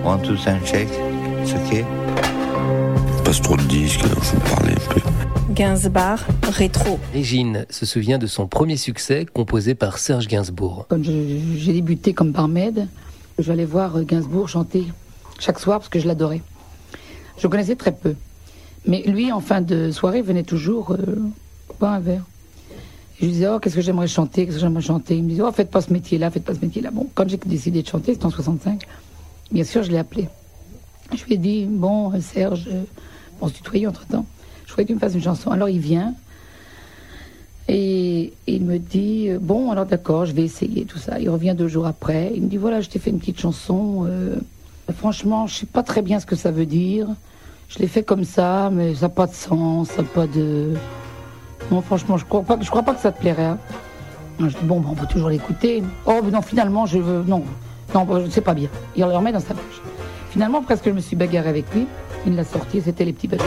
Want to sound check? It's okay. Passe trop de disques, faut parler un peu. Gainsbourg, rétro. Régine se souvient de son premier succès composé par Serge Gainsbourg. Quand j'ai débuté comme barmaid, j'allais voir Gainsbourg chanter chaque soir parce que je l'adorais. Je connaissais très peu. Mais lui, en fin de soirée, venait toujours boire un verre. Je lui disais, oh, qu'est-ce que j'aimerais chanter, qu'est-ce que j'aimerais chanter. Il me disait, oh, faites pas ce métier-là, faites pas ce métier-là. Bon, quand j'ai décidé de chanter, c'était en 65, bien sûr, je l'ai appelé. Je lui ai dit, bon, Serge, on se tutoyait entre-temps, je voudrais que tu me fasses une chanson. Alors il vient, et il me dit, bon, alors d'accord, je vais essayer tout ça. Il revient 2 jours après, il me dit, voilà, je t'ai fait une petite chanson, franchement, je sais pas très bien ce que ça veut dire. Je l'ai fait comme ça, mais ça n'a pas de sens, ça n'a pas de... Non, franchement, je crois pas que ça te plairait. Hein. Je dis, bon, on peut toujours l'écouter. Oh, mais non, finalement, je veux... Non, c'est pas bien. Il le remet dans sa poche. Finalement, presque, je me suis bagarrée avec lui. Il l'a sorti, c'était les petits papiers.